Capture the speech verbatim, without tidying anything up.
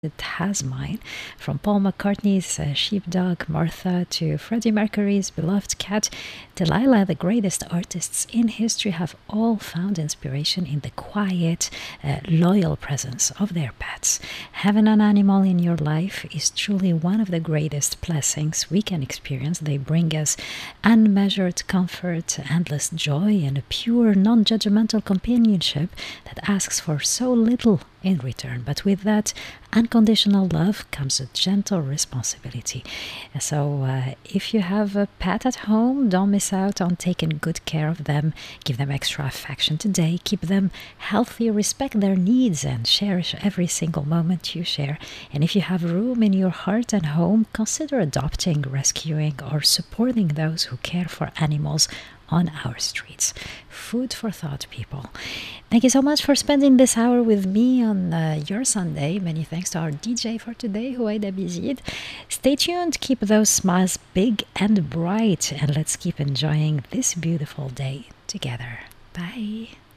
It has mine. From Paul McCartney's uh, sheepdog Martha to Freddie Mercury's beloved cat Delilah, the greatest artists in history have all found inspiration in the quiet, uh, loyal presence of their pets. Having an animal in your life is truly one of the greatest blessings we can experience. They bring us unmeasured comfort, endless joy, and a pure, non judgmental companionship that asks for so little in return. But with that unconditional love comes a gentle responsibility. So uh, if you have a pet at home, don't miss out on taking good care of them. Give them extra affection today. Keep them healthy, respect their needs, and cherish every single moment you share. And if you have room in your heart and home, consider adopting, rescuing, or supporting those who care for animals on our streets. Food for thought, people. Thank you so much for spending this hour with me on uh, your Sunday. Many thanks to our D J for today, Huwaida Bizid. Stay tuned, keep those smiles big and bright, and let's keep enjoying this beautiful day together. Bye.